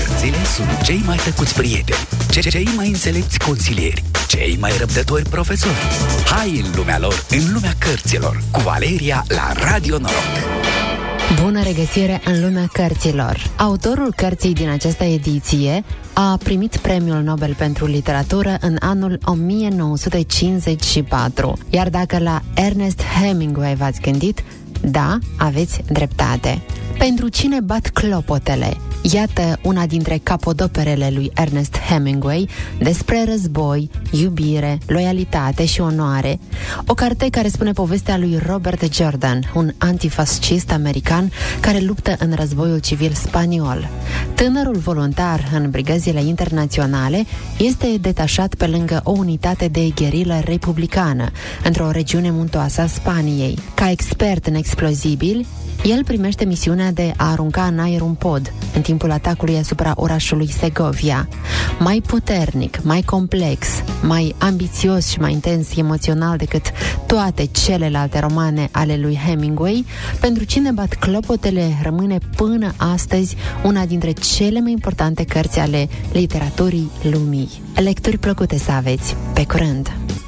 Cărțile sunt cei mai tăcuți prieteni, cei mai înțelepți consilieri, cei mai răbdători profesori. Hai în lumea lor, în lumea cărților, cu Valeria la Radio Noroc. Bună regăsire în lumea cărților! Autorul cărții din această ediție a primit Premiul Nobel pentru Literatură în anul 1954. Iar dacă la Ernest Hemingway v-ați gândit, da, aveți dreptate. Pentru cine bat clopotele? Iată una dintre capodoperele lui Ernest Hemingway despre război, iubire, loialitate și onoare. O carte care spune povestea lui Robert Jordan, un antifascist american care luptă în războiul civil spaniol. Tânărul voluntar în brigăzile internaționale este detașat pe lângă o unitate de gherilă republicană într-o regiune muntoasă a Spaniei. Ca expert în explozibili, el primește misiunea de a arunca în aer un pod în timpul atacului asupra orașului Segovia. Mai puternic, mai complex, mai ambițios și mai intens emoțional decât toate celelalte romane ale lui Hemingway, Pentru cine bat clopotele rămâne până astăzi una dintre cele mai importante cărți ale literaturii lumii. Lecturi plăcute să aveți! Pe curând!